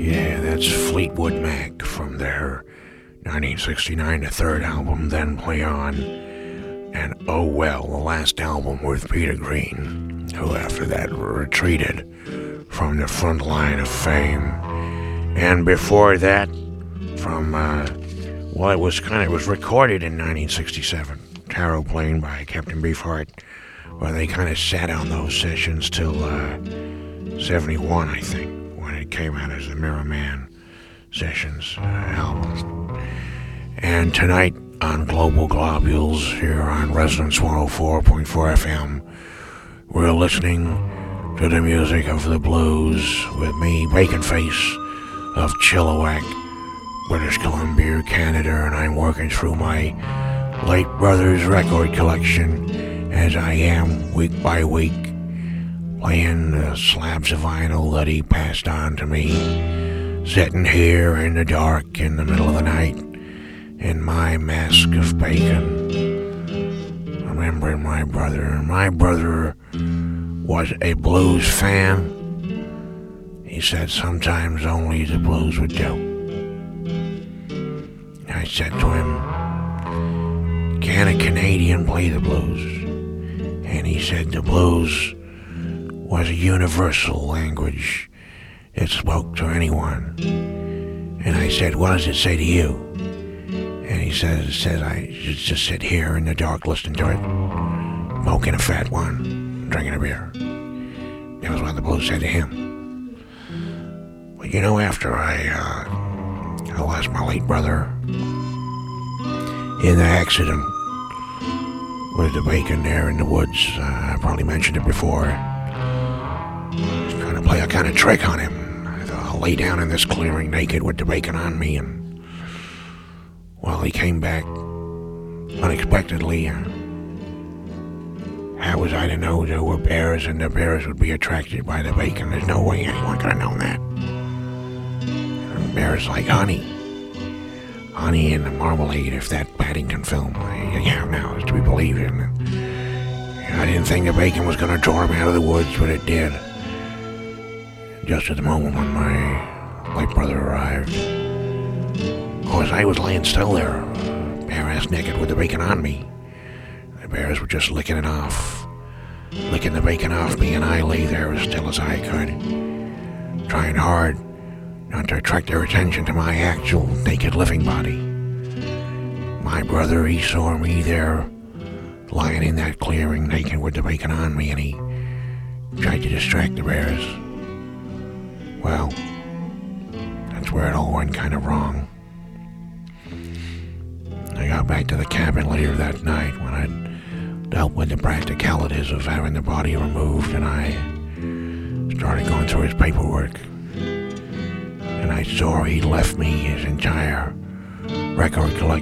Yeah, that's Fleetwood Mac from their 1969, the third album, Then Play On, and Oh Well, the last album with Peter Green, who after that retreated from the front line of fame. And before that, from, it was recorded in 1967, Tarot Plane by Captain Beefheart, where they kind of sat on those sessions till 71, I think, when it came out as the Mirror Man Sessions album. And tonight on Global Globules here on Resonance 104.4 FM, we're listening to the music of the blues with me, Bacon Face of Chilliwack, British Columbia, Canada, and I'm working through my late brother's record collection as I am week by week, playing the slabs of vinyl that he passed on to me, sitting here in the dark in the middle of the night in my mask of bacon, remembering my brother. My brother was a blues fan. He said sometimes only the blues would do. I said to him, can a Canadian play the blues? And he said the blues was a universal language. It spoke to anyone. And I said, what does it say to you? And he says I should just sit here in the dark listening to it, smoking a fat one, drinking a beer. That was what the blues said to him. But you know, after I lost my late brother in the accident with the bacon there in the woods, I probably mentioned it before. I was trying to play a kind of trick on him. I thought I'll lay down in this clearing naked with the bacon on me, and well, he came back unexpectedly. How was I to know there were bears and the bears would be attracted by the bacon? There's no way anyone could have known that. And bears like honey. Honey and the marmalade, if that Paddington film, now is to be believed in. I didn't think the bacon was going to draw him out of the woods, but it did. Just at the moment when my late brother arrived. Of course, I was laying still there, bare-ass naked with the bacon on me. The bears were just licking it off, licking the bacon off me, and I lay there as still as I could, trying hard not to attract their attention to my actual naked living body. My brother, he saw me there, lying in that clearing naked with the bacon on me, and he tried to distract the bears. Well, that's where it all went kind of wrong. I got back to the cabin later that night when I'd dealt with the practicalities of having the body removed, and I started going through his paperwork. And I saw he'd left me his entire record collection